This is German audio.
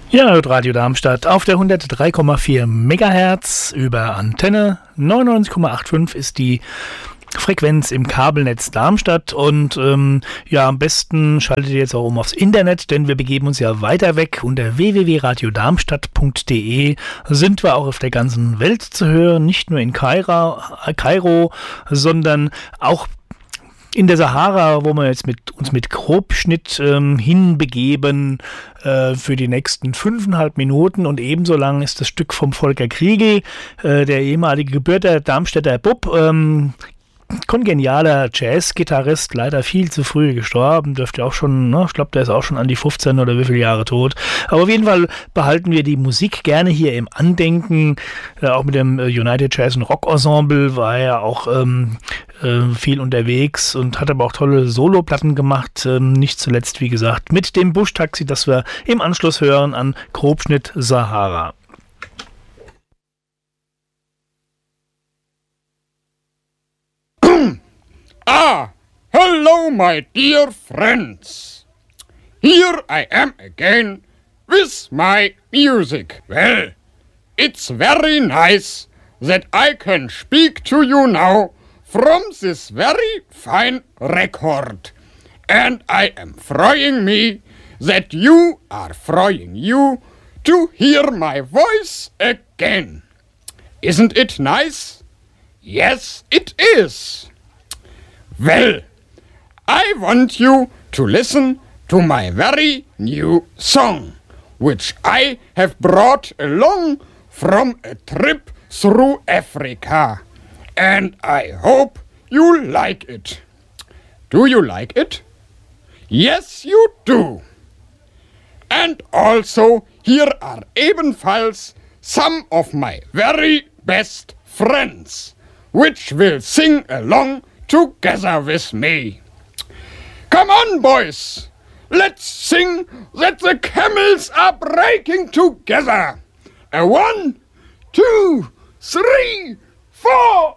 Ja, Radio Darmstadt auf der 103,4 Megahertz über Antenne. 99,85 ist die Frequenz im Kabelnetz Darmstadt und ja, am besten schaltet ihr jetzt auch aufs Internet, denn wir begeben uns ja weiter weg. Unter www.radiodarmstadt.de sind wir auch auf der ganzen Welt zu hören, nicht nur in Kairo, sondern auch in der Sahara, wo wir jetzt uns mit Grobschnitt hinbegeben für die nächsten 5,5 Minuten, und ebenso lang ist das Stück vom Volker Kriegel, der ehemalige gebürtiger Darmstädter Bub, kongenialer Jazz-Gitarrist, leider viel zu früh gestorben, dürfte auch schon, ne, ich glaube, der ist auch schon an die 15 oder wie viele Jahre tot. Aber auf jeden Fall behalten wir die Musik gerne hier im Andenken, auch mit dem United Jazz and Rock Ensemble war er auch viel unterwegs und hat aber auch tolle Soloplatten gemacht, nicht zuletzt, wie gesagt, mit dem Busch-Taxi, das wir im Anschluss hören an Grobschnitt Sahara. Hello, my dear friends. Here I am again with my music. Well, it's very nice that I can speak to you now from this very fine record. And I am freeing me that you are freeing you to hear my voice again. Isn't it nice? Yes, it is. Well, I want you to listen to my very new song, which I have brought along from a trip through Africa. And I hope you like it. Do you like it? Yes, you do. And also, here are ebenfalls some of my very best friends, which will sing along together with me. Come on, boys! Let's sing that the camels are breaking together. 1, 2, 3, 4...